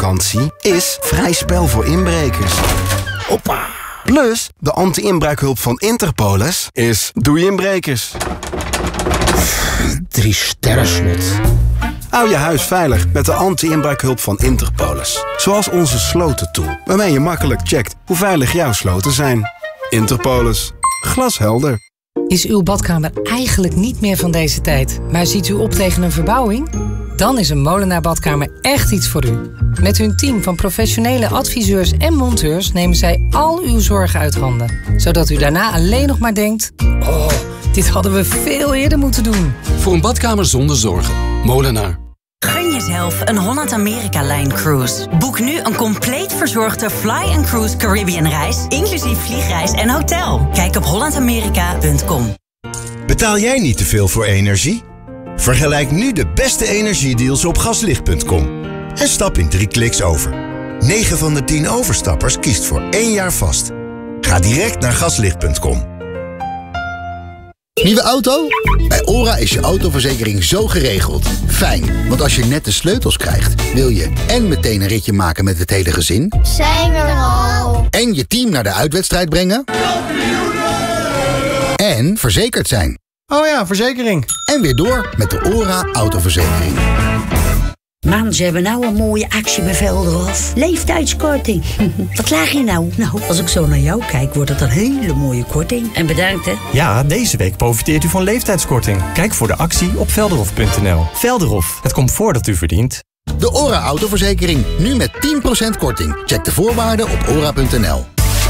garantie is vrij spel voor inbrekers. Hoppa! Plus, de anti-inbraakhulp van Interpolis is doei inbrekers. 3 sterren slot. Hou je huis veilig met de anti-inbraakhulp van Interpolis. Zoals onze slotentool, waarmee je makkelijk checkt hoe veilig jouw sloten zijn. Interpolis. Glashelder. Is uw badkamer eigenlijk niet meer van deze tijd, maar ziet u op tegen een verbouwing? Dan is een Molenaar Badkamer echt iets voor u. Met hun team van professionele adviseurs en monteurs nemen zij al uw zorgen uit handen. Zodat u daarna alleen nog maar denkt, oh, dit hadden we veel eerder moeten doen. Voor een badkamer zonder zorgen. Molenaar. Gun jezelf een Holland-Amerika-Line-cruise. Boek nu een compleet verzorgde Fly & Cruise Caribbean-reis, inclusief vliegreis en hotel. Kijk op hollandamerika.com. Betaal jij niet te veel voor energie? Vergelijk nu de beste energiedeals op gaslicht.com. En stap in 3 kliks over. 9 van de 10 overstappers kiest voor 1 jaar vast. Ga direct naar gaslicht.com. Nieuwe auto? Bij OHRA is je autoverzekering zo geregeld. Fijn, want als je net de sleutels krijgt, wil je en meteen een ritje maken met het hele gezin. Zijn we er al? En je team naar de uitwedstrijd brengen. En verzekerd zijn. Oh ja, verzekering. En weer door met de OHRA autoverzekering. Man, ze hebben nou een mooie actie bij Velderhof. Leeftijdskorting. Wat laag je nou? Nou, als ik zo naar jou kijk, wordt het een hele mooie korting. En bedankt, hè? Ja, deze week profiteert u van leeftijdskorting. Kijk voor de actie op velderhof.nl. Velderhof, het comfort dat u verdient. De OHRA autoverzekering, nu met 10% korting. Check de voorwaarden op ora.nl.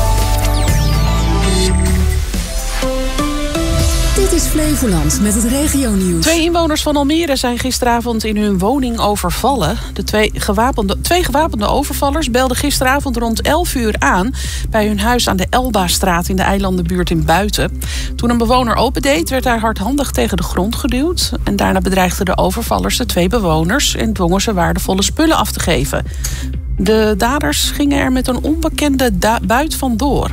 Dit is Flevoland met het regionieuws. 2 inwoners van Almere zijn gisteravond in hun woning overvallen. De twee gewapende overvallers belden gisteravond rond 11 uur aan bij hun huis aan de Elbastraat in de eilandenbuurt in Buiten. Toen een bewoner opendeed, werd hij hardhandig tegen de grond geduwd. En daarna bedreigden de overvallers de 2 bewoners en dwongen ze waardevolle spullen af te geven. De daders gingen er met een onbekende buit vandoor.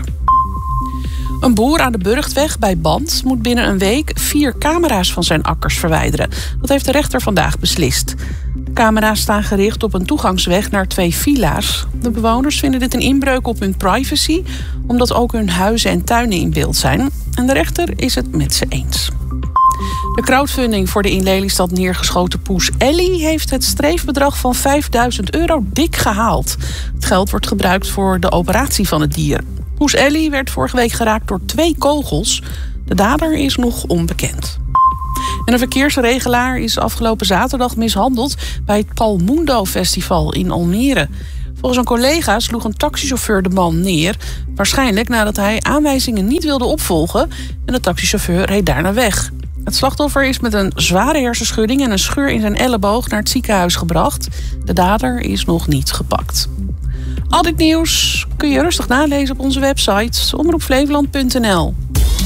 Een boer aan de Burgtweg bij Band moet binnen een week 4 camera's van zijn akkers verwijderen. Dat heeft de rechter vandaag beslist. De camera's staan gericht op een toegangsweg naar 2 villa's. De bewoners vinden dit een inbreuk op hun privacy, omdat ook hun huizen en tuinen in beeld zijn. En de rechter is het met ze eens. De crowdfunding voor de in Lelystad neergeschoten poes Ellie heeft het streefbedrag van €5.000 dik gehaald. Het geld wordt gebruikt voor de operatie van het dier. Poes Ellie werd vorige week geraakt door 2 kogels. De dader is nog onbekend. En een verkeersregelaar is afgelopen zaterdag mishandeld bij het Palmundo Festival in Almere. Volgens een collega sloeg een taxichauffeur de man neer, waarschijnlijk nadat hij aanwijzingen niet wilde opvolgen en de taxichauffeur reed daarna weg. Het slachtoffer is met een zware hersenschudding en een scheur in zijn elleboog naar het ziekenhuis gebracht. De dader is nog niet gepakt. Al dit nieuws kun je rustig nalezen op onze website omroepflevoland.nl.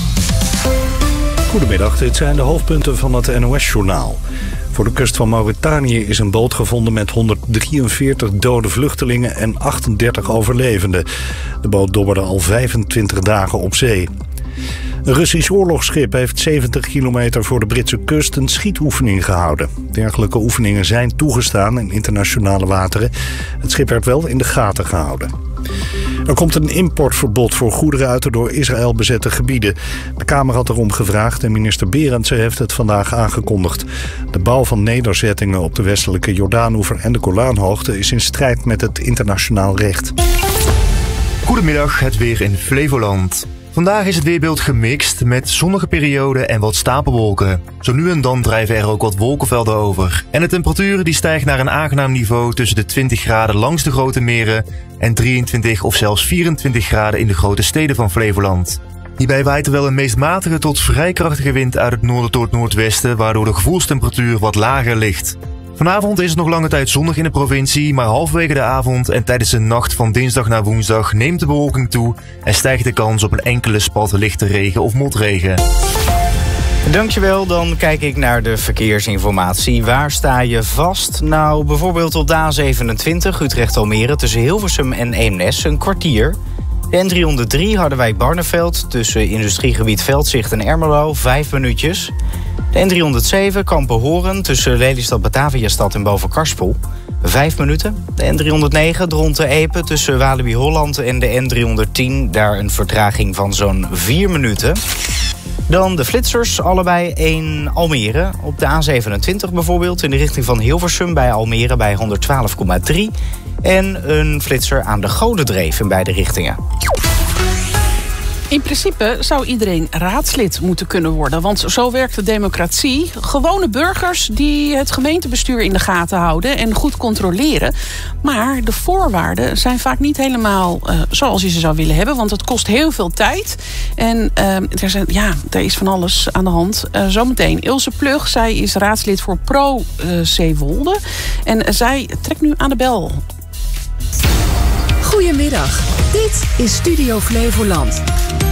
Goedemiddag, dit zijn de hoofdpunten van het NOS-journaal. Voor de kust van Mauritanië is een boot gevonden met 143 dode vluchtelingen en 38 overlevenden. De boot dobberde al 25 dagen op zee. Een Russisch oorlogsschip heeft 70 kilometer voor de Britse kust een schietoefening gehouden. Dergelijke oefeningen zijn toegestaan in internationale wateren. Het schip werd wel in de gaten gehouden. Er komt een importverbod voor goederen uit de door Israël bezette gebieden. De Kamer had erom gevraagd en minister Berendsen heeft het vandaag aangekondigd. De bouw van nederzettingen op de westelijke Jordaanoever en de Golaanhoogte is in strijd met het internationaal recht. Goedemiddag, het weer in Flevoland. Vandaag is het weerbeeld gemixt met zonnige perioden en wat stapelwolken. Zo nu en dan drijven er ook wat wolkenvelden over. En de temperatuur die stijgt naar een aangenaam niveau tussen de 20 graden langs de grote meren en 23 of zelfs 24 graden in de grote steden van Flevoland. Hierbij waait er wel een meest matige tot vrij krachtige wind uit het noorden tot het noordwesten, waardoor de gevoelstemperatuur wat lager ligt. Vanavond is het nog lange tijd zonnig in de provincie, maar halverwege de avond en tijdens de nacht van dinsdag naar woensdag neemt de bewolking toe en stijgt de kans op een enkele spat lichte regen of motregen. Dankjewel, dan kijk ik naar de verkeersinformatie. Waar sta je vast? Nou, bijvoorbeeld op de A27 Utrecht-Almere tussen Hilversum en Eemnes een kwartier. De N303 Harderwijk-Barneveld tussen industriegebied Veldzicht en Ermelo 5 minuutjes. De N307 Kampen-Horen tussen Lelystad-Bataviastad en Boven-Karspel 5 minuten. De N309 Dronten-Epe tussen Walibi Holland en de N310. Daar een vertraging van zo'n 4 minuten. Dan de flitsers, allebei in Almere. Op de A27 bijvoorbeeld, in de richting van Hilversum bij Almere bij 112,3. En een flitser aan de Godendreef in beide richtingen. In principe zou iedereen raadslid moeten kunnen worden. Want zo werkt de democratie. Gewone burgers die het gemeentebestuur in de gaten houden en goed controleren. Maar de voorwaarden zijn vaak niet helemaal zoals je ze zou willen hebben. Want het kost heel veel tijd. En er is van alles aan de hand. Zometeen Ilse Plug. Zij is raadslid voor Pro Zeewolde. En zij trekt nu aan de bel. Goedemiddag, dit is Studio Flevoland.